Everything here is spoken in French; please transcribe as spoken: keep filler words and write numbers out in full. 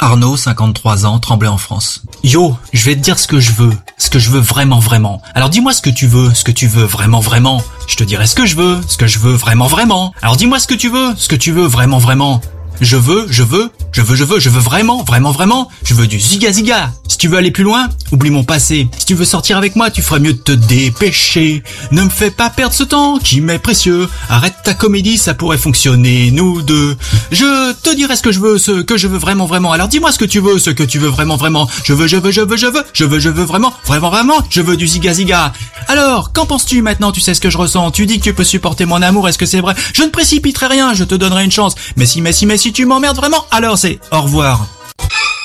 Arnaud, cinquante-trois ans, Tremblay en France. Yo, je vais te dire ce que je veux, ce que je veux vraiment vraiment. Alors dis-moi ce que tu veux, ce que tu veux vraiment vraiment. Je te dirai ce que je veux, ce que je veux vraiment vraiment. Alors dis-moi ce que tu veux, ce que tu veux vraiment vraiment. Je veux, je veux, je veux, je veux, je veux vraiment, vraiment, vraiment. Je veux du ziga ziga. Si tu veux aller plus loin, oublie mon passé. Si tu veux sortir avec moi, tu ferais mieux de te dépêcher. Ne me fais pas perdre ce temps qui m'est précieux. Arrête ta comédie, ça pourrait fonctionner, nous deux. Je te dirai ce que je veux, ce que je veux vraiment, vraiment. Alors dis-moi ce que tu veux, ce que tu veux vraiment, vraiment. Je veux, je veux, je veux, je veux, je veux, je veux vraiment, vraiment, vraiment. Je veux du ziga ziga. Alors, qu'en penses-tu maintenant? Tu sais ce que je ressens. Tu dis que tu peux supporter mon amour. Est-ce que c'est vrai? Je ne précipiterai rien, je te donnerai une chance. Mais si, mais si, mais si tu m'emmerdes vraiment, alors c'est au revoir.